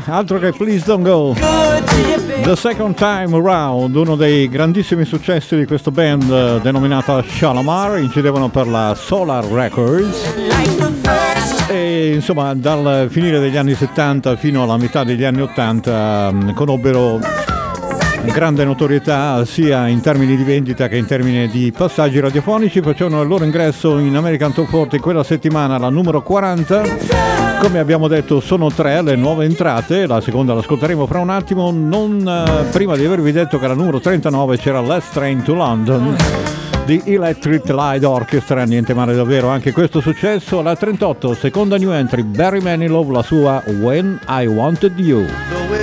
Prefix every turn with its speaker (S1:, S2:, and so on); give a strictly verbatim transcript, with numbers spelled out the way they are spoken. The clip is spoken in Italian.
S1: altro che Please Don't Go. The Second Time Around, uno dei grandissimi successi di questo band denominata Shalamar, incidevano per la Solar Records e insomma dal finire degli anni settanta fino alla metà degli anni ottanta conobbero grande notorietà sia in termini di vendita che in termini di passaggi radiofonici. Facevano il loro ingresso in American Top quaranta quella settimana, la numero quaranta. Come abbiamo detto sono tre le nuove entrate, la seconda l'ascolteremo fra un attimo, non eh, prima di avervi detto che alla numero trentanove c'era Last Train to London di Electric Light Orchestra, niente male davvero anche questo successo. La trentotto, seconda new entry, Barry Manilow, la sua When I Wanted You.